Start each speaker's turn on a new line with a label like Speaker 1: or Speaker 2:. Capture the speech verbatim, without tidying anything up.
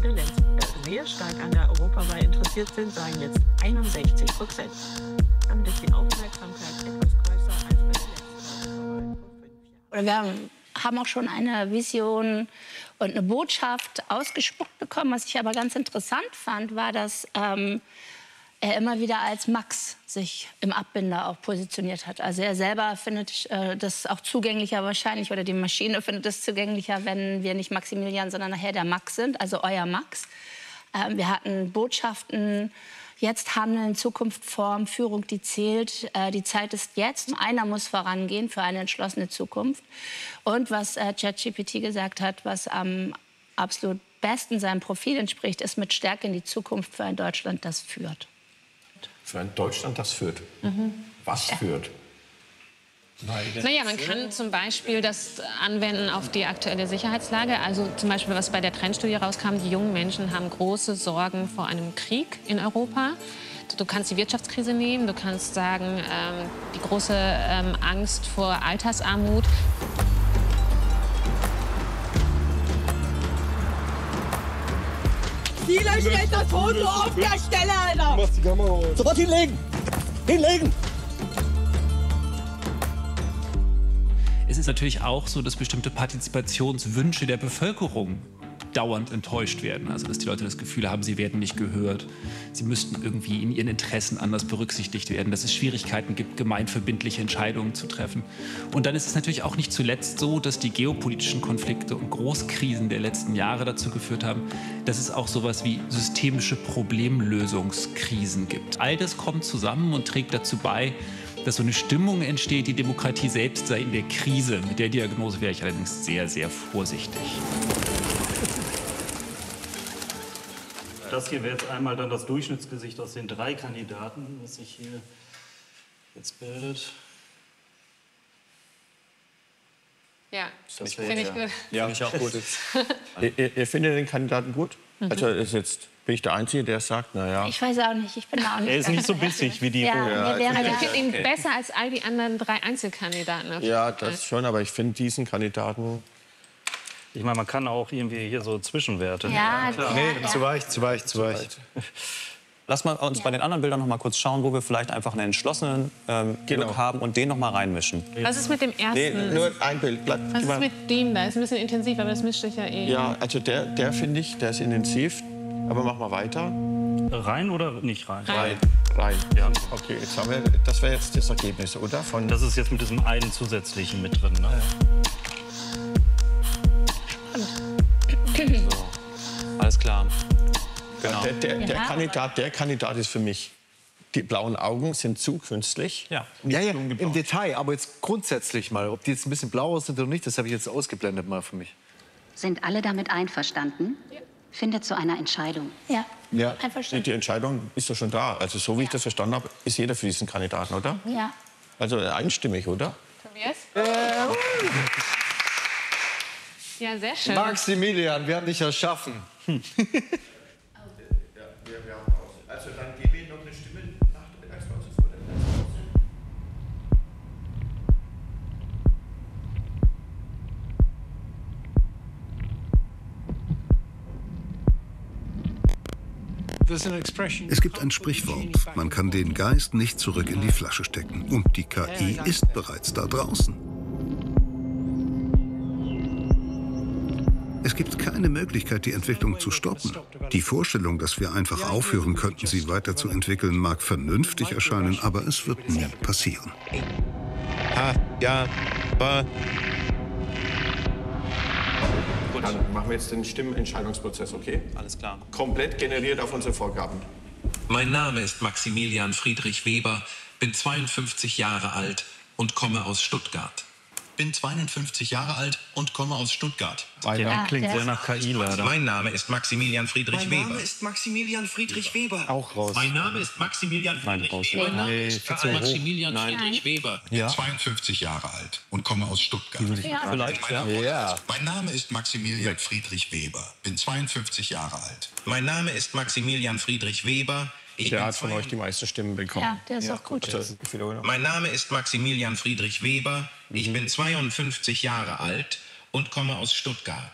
Speaker 1: Adolescenten sehr stark an der Europawahl interessiert sind, sagen jetzt einundsechzig Prozent. Damit ist die Aufmerksamkeit etwas größer als bei der letzten Wahl.
Speaker 2: Wir haben, haben auch schon eine Vision und eine Botschaft ausgespuckt bekommen. Was ich aber ganz interessant fand, war, dass ähm, er immer wieder als Max sich im Abbinder auch positioniert hat. Also er selber findet äh, das auch zugänglicher wahrscheinlich, oder die Maschine findet es zugänglicher, wenn wir nicht Maximilian, sondern nachher der Max sind, also euer Max. Ähm, wir hatten Botschaften, jetzt handeln, Zukunft, Form, Führung, die zählt. Äh, die Zeit ist jetzt. Einer muss vorangehen für eine entschlossene Zukunft. Und was äh, ChatGPT gesagt hat, was am absolut besten seinem Profil entspricht, ist mit Stärke in die Zukunft für ein Deutschland, das führt.
Speaker 3: Für ein Deutschland, das führt? Mhm. Was ja. führt?
Speaker 4: Naja, man kann zum Beispiel das anwenden auf die aktuelle Sicherheitslage. Also zum Beispiel, was bei der Trendstudie rauskam, die jungen Menschen haben große Sorgen vor einem Krieg in Europa. Du kannst die Wirtschaftskrise nehmen, du kannst sagen, ähm, die große ähm, Angst vor Altersarmut.
Speaker 5: Stieler stellt das Foto auf der Stelle, Alter!
Speaker 6: Mach die Kamera aus. Sofort hinlegen! Hinlegen!
Speaker 7: Es ist natürlich auch so, dass bestimmte Partizipationswünsche der Bevölkerung dauernd enttäuscht werden. Also dass die Leute das Gefühl haben, sie werden nicht gehört. Sie müssten irgendwie in ihren Interessen anders berücksichtigt werden. Dass es Schwierigkeiten gibt, gemeinverbindliche Entscheidungen zu treffen. Und dann ist es natürlich auch nicht zuletzt so, dass die geopolitischen Konflikte und Großkrisen der letzten Jahre dazu geführt haben, dass es auch sowas wie systemische Problemlösungskrisen gibt. All das kommt zusammen und trägt dazu bei, dass so eine Stimmung entsteht, die Demokratie selbst sei in der Krise. Mit der Diagnose wäre ich allerdings sehr, sehr vorsichtig.
Speaker 8: Das hier wäre jetzt einmal dann das Durchschnittsgesicht aus den drei Kandidaten, was sich hier jetzt bildet.
Speaker 4: Ja,
Speaker 8: das
Speaker 4: finde ich gut.
Speaker 3: Ja, ich auch gut. ihr, ihr findet den Kandidaten gut? Mhm. Also ist jetzt, bin ich der Einzige, der sagt, naja.
Speaker 2: Ich weiß auch nicht, ich bin da auch nicht.
Speaker 8: Er ist nicht so bissig wie die.
Speaker 2: Ja,
Speaker 8: ja,
Speaker 2: wäre
Speaker 4: also ich
Speaker 2: okay.
Speaker 4: finde ihn besser als all die anderen drei Einzelkandidaten.
Speaker 3: Ja, das schon, aber ich finde diesen Kandidaten.
Speaker 8: Ich meine, man kann auch irgendwie hier so Zwischenwerte.
Speaker 2: Ja, ja,
Speaker 6: nee,
Speaker 2: ja.
Speaker 6: zu weich, zu weich, zu weich.
Speaker 9: Lass mal uns ja. bei den anderen Bildern noch mal kurz schauen, wo wir vielleicht einfach einen entschlossenen ähm, genau. Glück haben und den noch mal reinmischen.
Speaker 4: Was ist mit dem ersten?
Speaker 3: Nee, nur ein Bild. Bleib,
Speaker 4: Was ist mit dem da? Ist ein bisschen intensiv, aber das mischt sich ja eh.
Speaker 3: Ja, also der, der finde ich, der ist intensiv. Aber mach mal weiter.
Speaker 8: Rein oder nicht rein?
Speaker 3: Rein. Rein. Ja. Okay, jetzt haben wir, das wäre jetzt das Ergebnis, oder? Von
Speaker 8: das ist jetzt mit diesem einen zusätzlichen mit drin, ne?
Speaker 9: So. Alles klar. Genau.
Speaker 3: Der, der, der, Kandidat, der Kandidat ist für mich, die blauen Augen sind zu künstlich.
Speaker 9: Ja,
Speaker 6: ja, ja im Detail, aber jetzt grundsätzlich mal, ob die jetzt ein bisschen blauer sind oder nicht, das habe ich jetzt ausgeblendet mal für mich.
Speaker 10: Sind alle damit einverstanden? Ja. Findet zu einer Entscheidung.
Speaker 2: Ja,
Speaker 3: ja.
Speaker 2: einverstanden.
Speaker 3: Die Entscheidung ist doch schon da. Also so wie ja. ich das verstanden habe, ist jeder für diesen Kandidaten, oder?
Speaker 2: Ja.
Speaker 3: Also einstimmig, oder?
Speaker 4: Tobias? Äh. Ja, sehr schön.
Speaker 6: Maximilian, wir haben dich erschaffen. Hm.
Speaker 3: Also dann gebe ich noch eine Stimme nach der Mittagspause vor der
Speaker 11: Mittagspause. Es gibt ein Sprichwort, man kann den Geist nicht zurück in die Flasche stecken. Und die K I ist bereits da draußen. Es gibt keine Möglichkeit, die Entwicklung zu stoppen. Die Vorstellung, dass wir einfach aufhören könnten, sie weiterzuentwickeln, mag vernünftig erscheinen, aber es wird nie passieren.
Speaker 3: Ah, ja, aber... Gut, dann machen wir jetzt den Stimmentscheidungsprozess, okay?
Speaker 9: Alles klar.
Speaker 3: Komplett generiert auf unsere Vorgaben.
Speaker 12: Mein Name ist Maximilian Friedrich Weber, bin zweiundfünfzig Jahre alt und komme aus Stuttgart.
Speaker 13: Bin zweiundfünfzig Jahre alt und komme aus Stuttgart.
Speaker 8: Der ja, klingt sehr nach K I leider.
Speaker 12: Mein Name ist Maximilian Friedrich Weber.
Speaker 13: Mein Name ist Maximilian Friedrich Weber.
Speaker 6: Auch raus.
Speaker 12: Mein Name ist Maximilian Friedrich Weber. Mein Name ist Maximilian Friedrich Weber.
Speaker 13: Bin zweiundfünfzig Jahre alt und komme aus Stuttgart.
Speaker 6: Ja.
Speaker 13: Vielleicht,
Speaker 6: ja. ja.
Speaker 13: Mein Name ist Maximilian Friedrich Weber. Bin zweiundfünfzig Jahre alt.
Speaker 12: Mein Name ist Maximilian Friedrich Weber.
Speaker 3: Ich der hat von euch die meisten Stimmen bekommen.
Speaker 2: Ja, der ist ja. auch gut.
Speaker 12: Mein Name ist Maximilian Friedrich Weber. Ich bin zweiundfünfzig Jahre alt und komme aus Stuttgart.